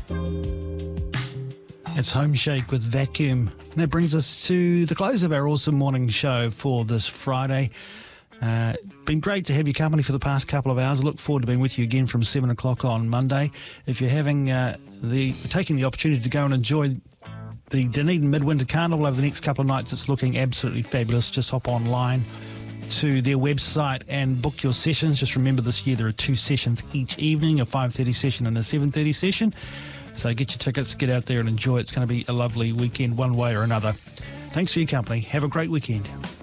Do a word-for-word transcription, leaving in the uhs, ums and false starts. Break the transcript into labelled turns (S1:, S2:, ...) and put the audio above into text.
S1: It's Home Shake with Vacuum. And that brings us to the close of our awesome morning show for this Friday. Uh, been great to have your company for the past couple of hours. I look forward to being with you again from seven o'clock on Monday. If you're having uh, the taking the opportunity to go and enjoy the Dunedin Midwinter Carnival over the next couple of nights, it's looking absolutely fabulous. Just hop online to their website and book your sessions. Just remember, this year there are two sessions each evening, a five thirty session and a seven thirty session. So get your tickets, get out there and enjoy. It's going to be a lovely weekend one way or another. Thanks for your company. Have a great weekend.